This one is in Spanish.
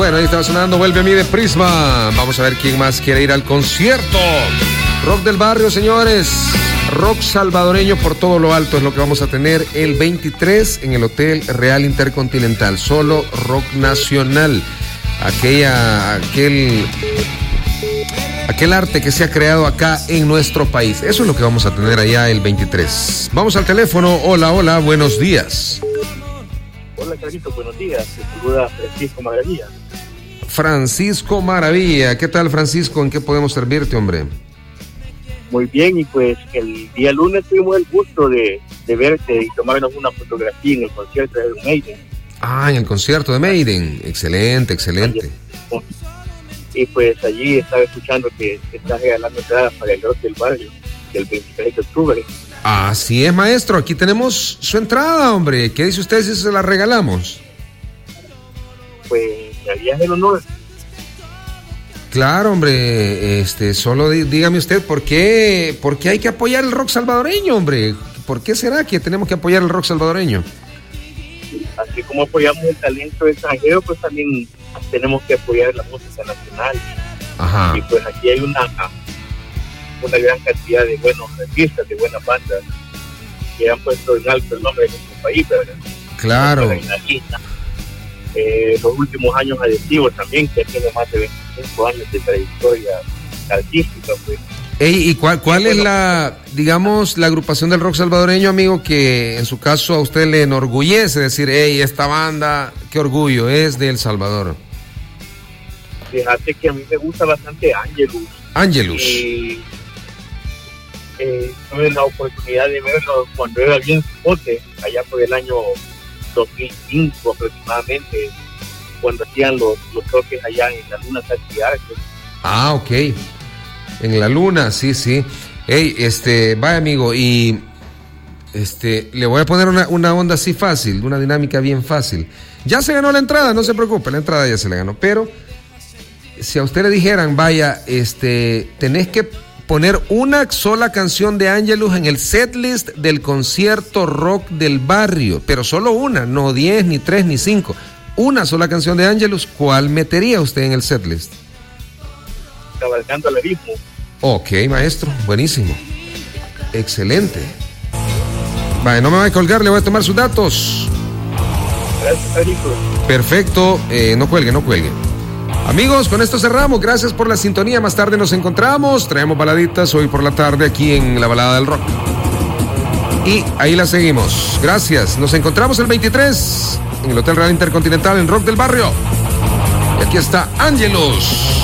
Bueno, ahí estaba sonando Vuelve a mí de Prisma. Vamos a ver quién más quiere ir al concierto. Rock del barrio, señores. Rock salvadoreño por todo lo alto es lo que vamos a tener el 23 en el Hotel Real Intercontinental. Solo rock nacional. Aquel arte que se ha creado acá en nuestro país. Eso es lo que vamos a tener allá el 23. Vamos al teléfono. Hola, buenos días. Hola, Carlitos, buenos días. Te saluda Francisco Maravilla. Francisco Maravilla. ¿Qué tal, Francisco? ¿En qué podemos servirte, hombre? Muy bien, y pues el día lunes tuvimos el gusto de verte y tomarnos una fotografía en el concierto de Maiden. En el concierto de Maiden. Excelente. Y pues allí estaba escuchando que estás regalando entradas para el Rock del Barrio del 23 de octubre. Así es, maestro. Aquí tenemos su entrada, hombre. ¿Qué dice usted si se la regalamos? Pues me harías el honor. Claro, hombre. Solo dígame usted por qué hay que apoyar el rock salvadoreño, hombre. ¿Por qué será que tenemos que apoyar el rock salvadoreño? Así como apoyamos el talento extranjero, pues también tenemos que apoyar la música nacional. Ajá. Y pues aquí hay una gran cantidad de buenos artistas, de buenas bandas que han puesto en alto el nombre de nuestro país, ¿verdad? Claro. Los últimos años adhesivos también, que tiene más de 25 años de trayectoria artística, pues. ¿Y cuál es la agrupación del rock salvadoreño, amigo, que en su caso a usted le enorgullece decir, esta banda, qué orgullo, es de El Salvador? Fíjate que a mí me gusta bastante Angelus. Tuve la oportunidad de verlo cuando era bien bote, allá por el año 2005 aproximadamente, cuando hacían los toques allá en la Luna Santiago. Ok. En la Luna, sí. Vaya, amigo, y le voy a poner una onda así fácil, una dinámica bien fácil. Ya se ganó la entrada, no se preocupe, la entrada ya se la ganó, pero si a usted le dijeran, vaya, tenés que poner una sola canción de Angelus en el setlist del concierto Rock del Barrio, pero solo una, no 10, ni 3, ni 5. Una sola canción de Angelus, ¿cuál metería usted en el setlist? Cabalgando al abismo. Ok, maestro, buenísimo. Excelente. Vale, no me va a colgar, le voy a tomar sus datos. Gracias, Carlitos. Perfecto, no cuelgue. Amigos, con esto cerramos. Gracias por la sintonía. Más tarde nos encontramos. Traemos baladitas hoy por la tarde aquí en La Balada del Rock. Y ahí la seguimos. Gracias. Nos encontramos el 23 en el Hotel Real Intercontinental en Rock del Barrio. Y aquí está Angelus.